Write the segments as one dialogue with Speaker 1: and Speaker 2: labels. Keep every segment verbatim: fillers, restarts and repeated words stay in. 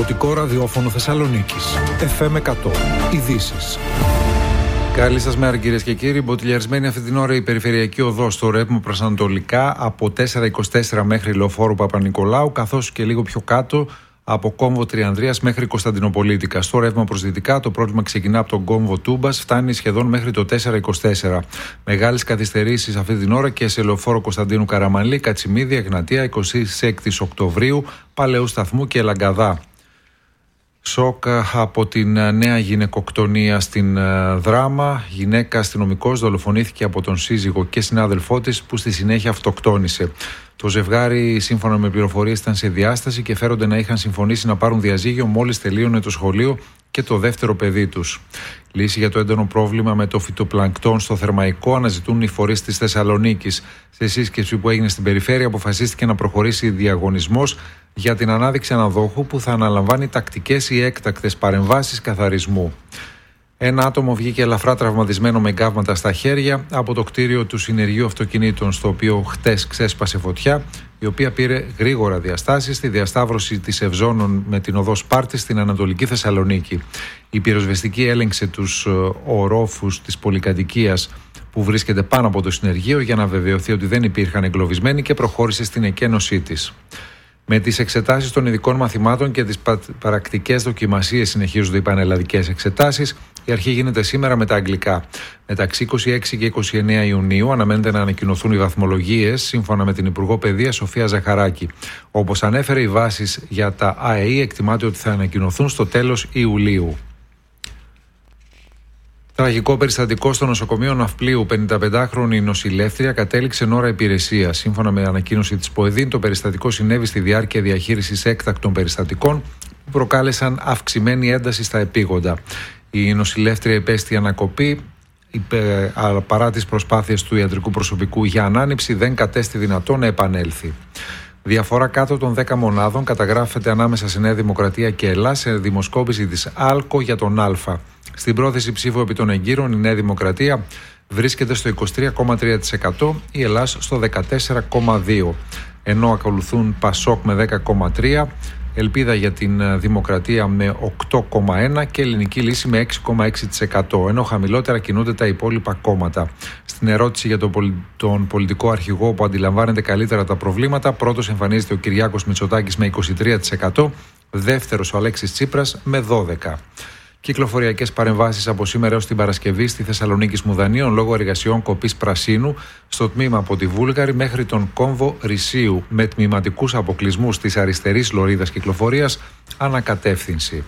Speaker 1: Δημοτικό Ραδιόφωνο Θεσσαλονίκης. εφ εμ εκατό. Ειδήσεις.
Speaker 2: Καλή σας μέρα, κυρίες και κύριοι. Μποτιλιαρισμένη αυτή την ώρα η περιφερειακή οδός στο ρεύμα προς ανατολικά από τέσσερα είκοσι τέσσερα μέχρι Λεωφόρου Παπα-Νικολάου, καθώς και λίγο πιο κάτω από κόμβο Τριανδρίας μέχρι Κωνσταντινοπολίτικα. Στο ρεύμα προς δυτικά το πρόβλημα ξεκινά από τον κόμβο Τούμπας, φτάνει σχεδόν μέχρι το τέσσερα είκοσι τέσσερα. Μεγάλες καθυστερήσεις αυτή την ώρα και σε Λεωφόρο Κωνσταντίνου Καραμανλή, Κατσιμίδη, Εγνατία, είκοσι έξι Οκτωβρίου, Παλαιού Σταθμού και Λαγκαδά. Σοκ από την νέα γυναικοκτονία στην Δράμα. Γυναίκα αστυνομικός δολοφονήθηκε από τον σύζυγο και συνάδελφό της, που στη συνέχεια αυτοκτόνησε. Το ζευγάρι, σύμφωνα με πληροφορίες, ήταν σε διάσταση και φέρονται να είχαν συμφωνήσει να πάρουν διαζύγιο μόλις τελείωνε το σχολείο και το δεύτερο παιδί τους. Λύση για το έντονο πρόβλημα με το φυτοπλανκτόν στο Θερμαϊκό αναζητούν οι φορείς της Θεσσαλονίκης. Σε σύσκεψη που έγινε στην περιφέρεια, αποφασίστηκε να προχωρήσει διαγωνισμός για την ανάδειξη αναδόχου που θα αναλαμβάνει τακτικές ή έκτακτες παρεμβάσεις καθαρισμού. Ένα άτομο βγήκε ελαφρά τραυματισμένο με εγκάβματα στα χέρια από το κτίριο του συνεργείου αυτοκινήτων, στο οποίο χτες ξέσπασε φωτιά, η οποία πήρε γρήγορα διαστάσεις στη διασταύρωση της Ευζώνων με την οδό Σπάρτης στην Ανατολική Θεσσαλονίκη. Η πυροσβεστική έλεγξε τους ορόφους της πολυκατοικίας που βρίσκεται πάνω από το συνεργείο για να βεβαιωθεί ότι δεν υπήρχαν εγκλωβισμένοι και προχώρησε στην εκένωσή της. Με τις εξετάσεις των ειδικών μαθημάτων και τις πρακτικές δοκιμασίες συνεχίζονται οι πανελλαδικές εξετάσεις. Η αρχή γίνεται σήμερα με τα αγγλικά. Μεταξύ είκοσι έξι και είκοσι εννέα Ιουνίου αναμένεται να ανακοινωθούν οι βαθμολογίες, σύμφωνα με την Υπουργό Παιδείας Σοφία Ζαχαράκη. Όπως ανέφερε, οι βάσεις για τα ΑΕΗ εκτιμάται ότι θα ανακοινωθούν στο τέλος Ιουλίου. Τραγικό περιστατικό στο νοσοκομείο Ναυπλίου. πενηνταπεντάχρονη νοσηλεύτρια κατέληξε εν ώρα υπηρεσία. Σύμφωνα με ανακοίνωση της ΠΟΕΔΗΝ, το περιστατικό συνέβη στη διάρκεια διαχείρισης έκτακτων περιστατικών που προκάλεσαν αυξημένη ένταση στα επίγοντα. Η νοσηλεύτρια υπέστη ανακοπή. Παρά τις προσπάθειες του ιατρικού προσωπικού για ανάνυψη, δεν κατέστη δυνατόν να επανέλθει. Διαφορά κάτω των δέκα μονάδων καταγράφεται ανάμεσα σε Νέα Δημοκρατία και ΕΛΑ σε δημοσκόπηση της ΑΛΚΟ για τον Α. Στην πρόθεση ψήφου επί των εγκύρων, η Νέα Δημοκρατία βρίσκεται στο είκοσι τρία κόμμα τρία τοις εκατό, η ΕΛΑΣ στο δεκατέσσερα κόμμα δύο τοις εκατό, ενώ ακολουθούν ΠΑΣΟΚ με δέκα κόμμα τρία τοις εκατό, Ελπίδα για την Δημοκρατία με οκτώ κόμμα ένα τοις εκατό και Ελληνική Λύση με έξι κόμμα έξι τοις εκατό, ενώ χαμηλότερα κινούνται τα υπόλοιπα κόμματα. Στην ερώτηση για τον πολιτικό αρχηγό που αντιλαμβάνεται καλύτερα τα προβλήματα, πρώτος εμφανίζεται ο Κυριάκος Μητσοτάκης με είκοσι τρία τοις εκατό, δεύτερος ο Αλέξης Τσίπρας με δώδεκα τοις εκατό. Κυκλοφοριακές παρεμβάσεις από σήμερα έως την Παρασκευή στη Θεσσαλονίκη Σμουδανίων λόγω εργασιών κοπής πρασίνου στο τμήμα από τη Βούλγαρη μέχρι τον κόμβο Ρησίου, με τμηματικούς αποκλεισμούς της αριστερής λωρίδας κυκλοφορίας ανακατεύθυνση.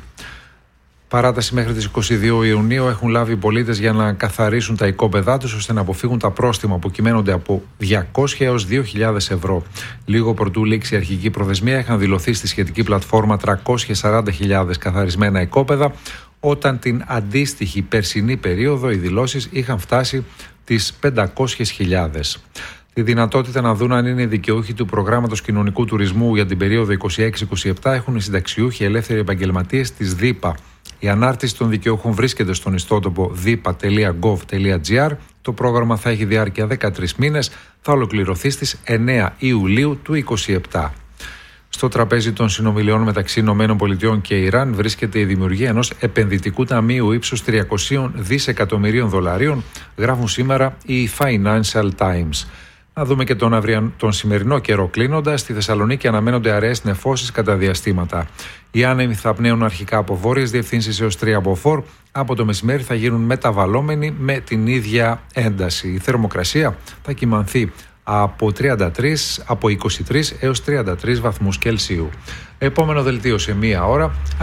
Speaker 2: Παράταση μέχρι τις είκοσι δύο Ιουνίου έχουν λάβει οι πολίτες για να καθαρίσουν τα οικόπεδά τους, ώστε να αποφύγουν τα πρόστιμα που κυμαίνονται από διακόσια έως δύο χιλιάδες ευρώ. Λίγο προτού λήξει η αρχική προθεσμία, είχαν δηλωθεί στη σχετική πλατφόρμα τριακόσιες σαράντα χιλιάδες καθαρισμένα οικόπεδα, όταν την αντίστοιχη περσινή περίοδο οι δηλώσεις είχαν φτάσει τις πεντακόσιες χιλιάδες. Τη δυνατότητα να δουν αν είναι δικαιούχοι του προγράμματος κοινωνικού τουρισμού για την περίοδο είκοσι έξι είκοσι επτά έχουν οι συνταξιούχοι ελεύθεροι επαγγελματίες της ΔΥΠΑ. Η ανάρτηση των δικαιούχων βρίσκεται στον ιστότοπο διπα τελεία γκοβ τελεία τζι άρ. Το πρόγραμμα θα έχει διάρκεια δεκατρείς μήνες, θα ολοκληρωθεί στις εννέα Ιουλίου του είκοσι επτά. Στο τραπέζι των συνομιλιών μεταξύ ΗΠΑ και Ιράν βρίσκεται η δημιουργία ενός επενδυτικού ταμείου ύψους τριακόσια δισεκατομμυρίων δολαρίων, γράφουν σήμερα οι Financial Times. Να δούμε και τον, αυριαν... τον σημερινό καιρό κλείνοντας. Στη Θεσσαλονίκη αναμένονται αραιές νεφώσεις κατά διαστήματα. Οι άνεμοι θα πνέουν αρχικά από βόρειες διευθύνσεις έως τρία από φορ. Από το μεσημέρι θα γίνουν μεταβαλλόμενοι με την ίδια ένταση. Η θερμοκρασία θα κυμανθεί από, τριάντα τρία, από είκοσι τρία έως τριάντα τρία βαθμούς Κελσίου. Επόμενο δελτίο σε μία ώρα.